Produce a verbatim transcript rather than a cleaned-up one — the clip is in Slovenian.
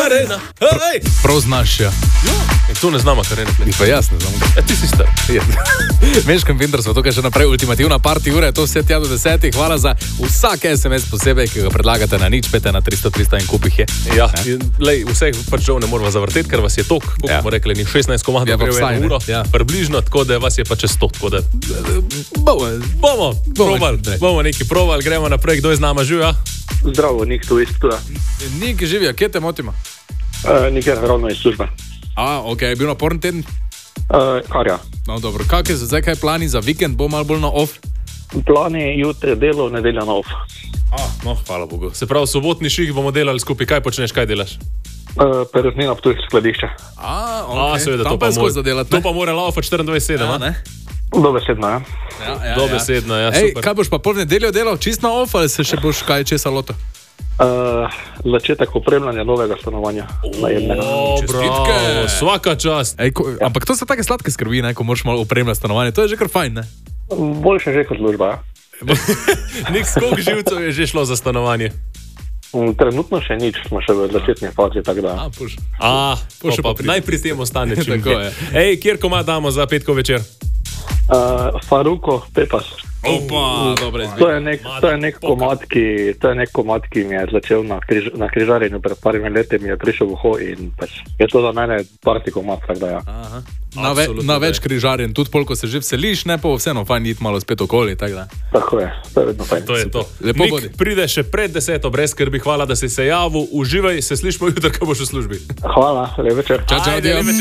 Makarena, hej! Prav znaš, ja. In tu ne znamo Makarene pleti. Pa jasno, znam. E, ti si star. Meškem Winter smo tukaj še naprej, ultimativna party ura, to vse tja do desetih. Hvala za vsak es em es posebej, ki ga predlagate na nič, pete na tristo tristo in kupih je. Ja, in, lej, vseh pač žal ne moramo zavrteti, ker vas je tok, kako Ja. smo rekli, ni šestnajst komadov, Ja, pa gre v vsaj, eno ne. uro, Ja. približno, tako da vas je pa čez sto, tako da Bomo, bomo probali, ne. bomo nekaj probali, gremo naprej, kdo je z nama živa? Zdravo, Nik tu iz Ptuja. Nik živijo, kje te motimo? Uh, Nik je ravno iz službe. A, ok, je bil naporen teden? Uh, kar ja. No, dobro, kak je zdaj kaj plani za vikend, bo malo bolj na off? Plani jutri delo, nedelja na off. A, no, hvala Bogu. Se pravi, sobotni ših bomo delali skupaj, kaj počneš, kaj delaš? Uh, Perutnina Ptujsko skladišče. A, ok, A, seveda, tam to pa pa je skozi mora, zadelati, to ne? pa mora laufati štiriindvajset sedem, Ja, a? ne? Dobesedno, ja. Ja, ja, Dobesedno, ja, Ej, super. kaj boš pa pol nedeljo delal, čist na off ali se še boš kaj česa lotil? Uh, začetek opremljanja novega stanovanja. Najemnega. O, Čestitke. bravo, svaka čast. Ej, ko, ja. Ampak to so take sladke skrbi, ne, ko moraš malo opremljati stanovanje, to je že kar fajn, ne? Boljše že kot služba, ja. Nek skok živcev je že šlo za stanovanje. Mm, Trenutno še nič, smo še v začetni fazi, tako da. A, puš. A, To še pa, pa pa, pride. naj pri tem ostane čim Tako dlje. je. Ej, kjer koma damo za petkov večer? Uh, Faruko, Pepas. Opa, dobro To je izbira. nek, to je nek komad, ki, to je nek komad, ki mi je začel na, križ, na križarjenju pred parimi leti, mi je prišel v uho in pač je to za mene party komad, tako da ja. Aha. Na, ve, Absolutno, na da več je. križarjen, tudi pol, ko se že veseliš, ne pa vseeno fajn iti malo spet okoli, tako da. Tako je, to je vedno fajn. To je to. Lepo Nik bodi. pride še pred deseto, brez skrbi, hvala, da si se javil, uživaj, se slišimo jutri, ko boš v službi. Hvala, lep večer. Čau, čau, Ajde, adijo. lep večer.